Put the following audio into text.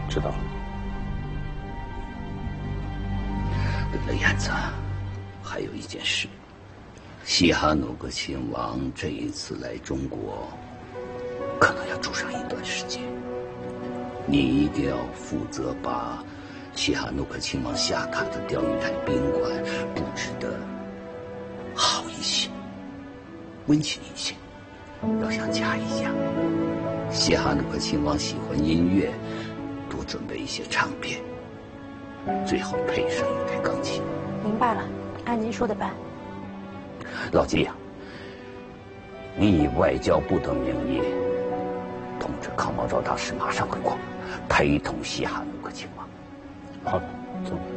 知道了。 乐燕子，还有一件事，西哈努克亲王这一次来中国，可能要住上一段时间。你一定要负责把西哈努克亲王下榻的钓鱼台宾馆布置得好一些，温馨一些，要像家一样。西哈努克亲王喜欢音乐，多准备一些唱片，最好配上一台钢琴。 明白了，按您说的办。 老季呀，你以外交部的名义通知康茂昭大使马上回国，陪同西哈努克亲王。 好的，总理。